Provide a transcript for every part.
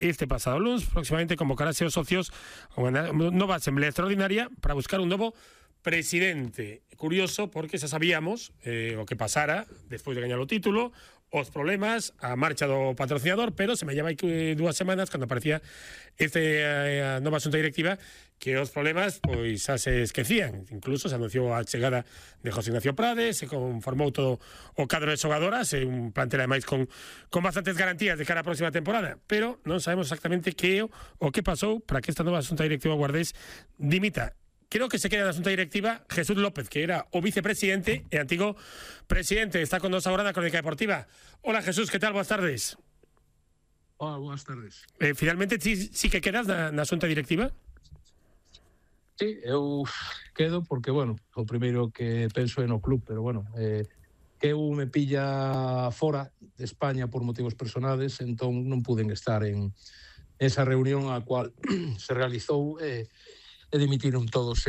este pasado lunes. Próximamente convocarase os socios a unha nova asamblea extraordinaria para buscar un novo presidente. Curioso, porque xa sabíamos o que pasara despois de gañar o título, os problemas, a marcha do patrocinador, pero se me llama aquí 2 semanas cando aparecía a nova xunta directiva que os problemas pois xa se esquecían. Incluso se anunciou a chegada de José Ignacio Prades, se conformou todo o cadro de xogadoras, un plantel ademais con bastantes garantías de cara á próxima temporada, pero non sabemos exactamente que o que pasou para que esta nova xunta directiva Guardés dimita. Creo que se queda na xunta directiva Jesús López, que era o vicepresidente e antigo presidente. Está con nos agora na Crónica Deportiva. Hola Jesús, que tal? Boas tardes. Hola, boas tardes. Finalmente sí que quedas na xunta directiva? Sí, eu quedo porque, bueno, o primeiro que penso é no club, pero, bueno, que eu me pilla fora de España por motivos personales, entón non puden estar en esa reunión a cual se realizou e dimitiron todos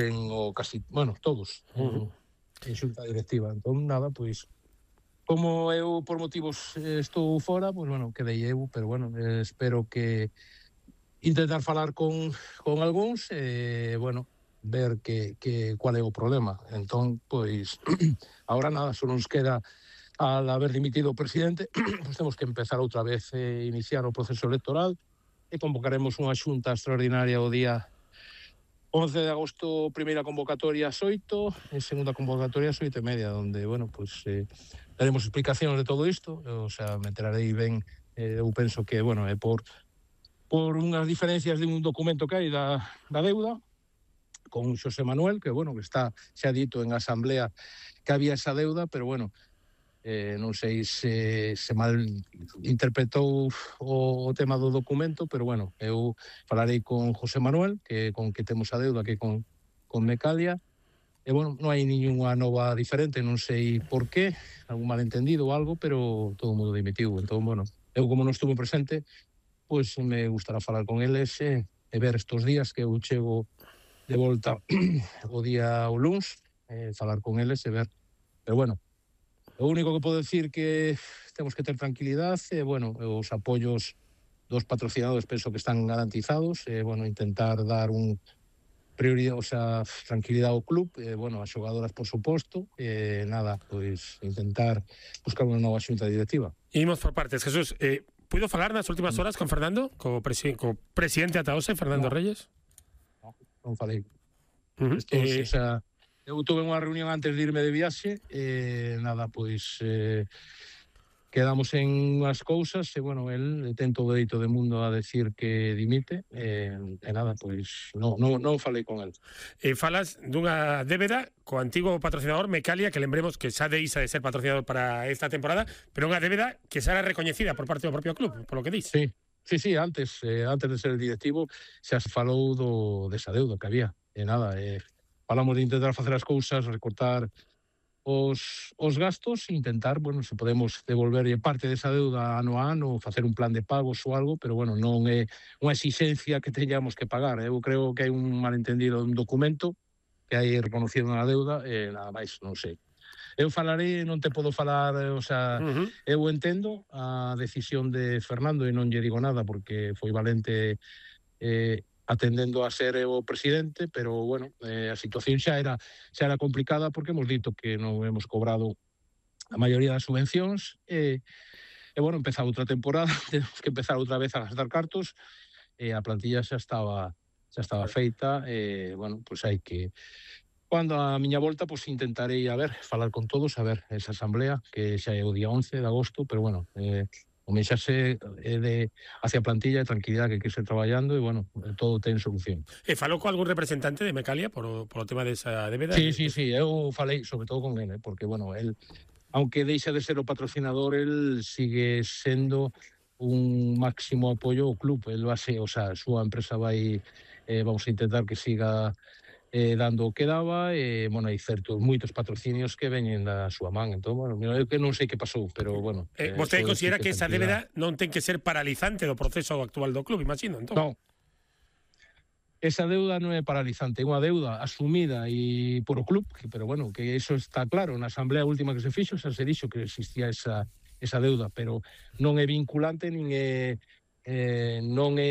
todos en xunta directiva. Entón, nada, pois, como eu por motivos estou fora, pois, bueno, quedei eu, pero, bueno, espero que intentar falar con algúns e, bueno, ver cual é o problema. Entón, pois, agora nada, só nos queda al haber dimitido o presidente, pois temos que empezar outra vez iniciar o proceso electoral e convocaremos unha xunta extraordinaria o día 11 de agosto, primeira convocatoria ás 8 e segunda convocatoria ás 8:30, donde, bueno, pues daremos explicacións de todo isto, o sea, me enterarei ben, eu penso que, bueno, é por unhas diferencias de un documento que hai da deuda, con Xosé Manuel, que, bueno, que está xa dito en asamblea que había esa deuda, pero, bueno, non sei se mal interpretou o tema do documento, pero, bueno, eu falarei con José Manuel, con que temos a deuda, que con Mecalia, e, bueno, non hai ninguna nova diferente, non sei por qué, algún malentendido ou algo, pero todo o mundo dimitiu. Entón, bueno, eu como non estuve presente, pois me gustará falar con eles e ver estes días que eu chego de volta o luns, falar con eles e ver, pero, bueno, o único que podo decir que temos que ter tranquilidade, bueno, os apoios dos patrocinadores penso que están garantizados, bueno, intentar dar un prioridade, o sea, tranquilidade ao club, bueno, as xogadoras por suposto, nada, pois intentar buscar unha nova xunta directiva. Imos por partes, Jesús. Puido falar nas últimas horas con Fernando, co presidente ata hoxe, Fernando Reyes? Non falei. O sea, eu tuve unha reunión antes de irme de viaxe e nada, pois quedamos en unhas cousas e, bueno, el ten todo o dereito do mundo a decir que dimite e nada, pois non falei con el. Falas dunha débeda co antigo patrocinador Mecalia, que lembremos que xa deixa de ser patrocinador para esta temporada, pero unha débeda que xa era recoñecida por parte do propio club, por lo que dis. Sí, antes de ser directivo xa se falou desa deuda que había e nada, falamos de intentar facer as cousas, recortar os gastos e intentar, bueno, se podemos devolverlle parte desa deuda ano a ano, facer un plan de pagos ou algo, pero, bueno, non é unha exigencia que teñamos que pagar. Eu creo que hai un malentendido un documento que hai reconocido na deuda e nada máis, non sei. Eu falarei, non te podo falar, o sea, eu entendo a decisión de Fernando e non lle digo nada porque foi valente atendendo a ser o presidente, pero, bueno, a situación xa era complicada porque hemos dito que non hemos cobrado a maioría das subvencións e bueno, empezar outra temporada, temos que empezar outra vez a gastar cartos e a plantilla xa estaba feita e, bueno, pois hai que... Cando a miña volta, pois intentarei, falar con todos, esa asamblea, que xa é o día 11 de agosto, pero, bueno, o mensaxe hacia a plantilla e tranquilidade que quise traballando e, bueno, todo ten solución. Falou con algún representante de Mecalia por o tema desa débeda? Sí, eu falei sobre todo con ele, porque, bueno, el, aunque deixa de ser o patrocinador, el sigue sendo un máximo apoio ao club. El va a ser, o sea, a súa empresa vamos a intentar que siga dando o que daba e, bueno, hai moitos patrocinios que veñen da súa man. Entón, bueno, eu que non sei que pasou, pero, bueno... Vostede considera que esa débeda non ten que ser paralizante do proceso actual do club, imagino, entón? Non. Esa deuda non é paralizante, é unha deuda asumida e por o club, pero, bueno, que iso está claro. Na asamblea última que se fixo xa se dixo que existía esa deuda, pero non é vinculante nin é non é